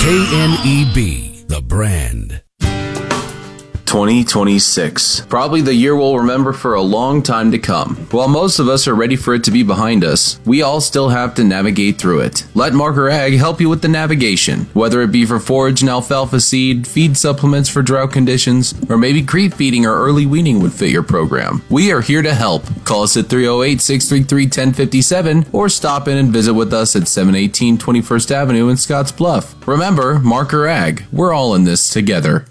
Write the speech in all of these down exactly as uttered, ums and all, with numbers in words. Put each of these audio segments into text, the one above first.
K N E B, the brand. twenty twenty-six. Probably the year we'll remember for a long time to come. While most of us are ready for it to be behind us, we all still have to navigate through it. Let Marker Ag help you with the navigation. Whether it be for forage and alfalfa seed, feed supplements for drought conditions, or maybe creep feeding or early weaning would fit your program. We are here to help. Call us at three oh eight, six three three, one oh five seven or stop in and visit with us at seven eighteen twenty-first Avenue in Scotts Bluff. Remember, Marker Ag. We're all in this together.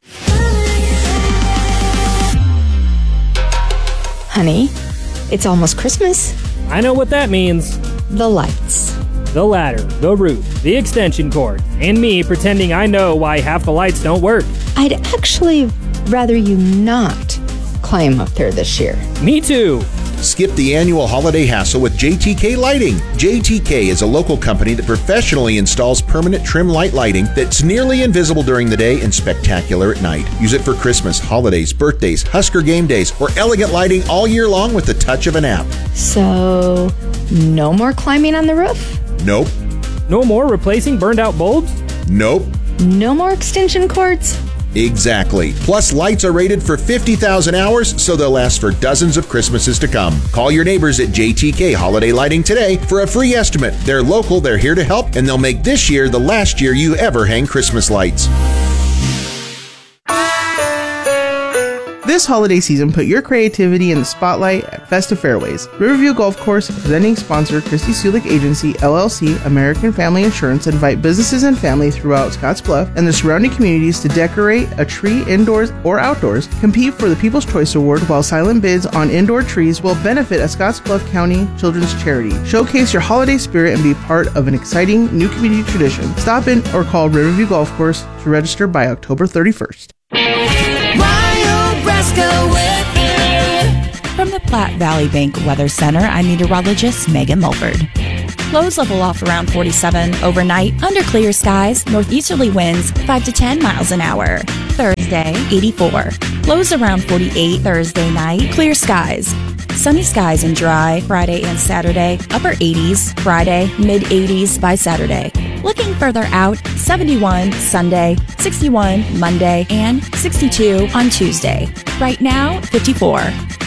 Honey, it's almost Christmas. I know what that means. The lights. The ladder, the roof, the extension cord, and me pretending I know why half the lights don't work. I'd actually rather you not climb up there this year. Me too. Skip the annual holiday hassle with J T K Lighting. J T K is a local company that professionally installs permanent trim light lighting that's nearly invisible during the day and spectacular at night. Use it for Christmas, holidays, birthdays, Husker game days, or elegant lighting all year long with the touch of an app. So, no more climbing on the roof? Nope. No more replacing burned out bulbs? Nope. No more extension cords? Exactly. Plus, lights are rated for fifty thousand hours, so they'll last for dozens of Christmases to come. Call your neighbors at J T K Holiday Lighting today for a free estimate. They're local, they're here to help, and they'll make this year the last year you ever hang Christmas lights. This holiday season, put your creativity in the spotlight at Festive Fairways. Riverview Golf Course, presenting sponsor Christy Sulik Agency, L L C, American Family Insurance invite businesses and family throughout Scotts Bluff and the surrounding communities to decorate a tree indoors or outdoors, compete for the People's Choice Award, while silent bids on indoor trees will benefit a Scotts Bluff County children's charity. Showcase your holiday spirit and be part of an exciting new community tradition. Stop in or call Riverview Golf Course to register by October thirty-first. From the Platte Valley Bank Weather Center, I'm meteorologist Megan Mulford. Lows level off around forty-seven overnight, under clear skies, northeasterly winds five to ten miles an hour. Thursday, eighty-four. Lows around forty-eight Thursday night, clear skies. Sunny skies and dry Friday and Saturday, upper eighties Friday, mid eighties by Saturday. Looking further out, seventy-one Sunday, sixty-one Monday, and sixty-two on Tuesday. Right now, fifty-four.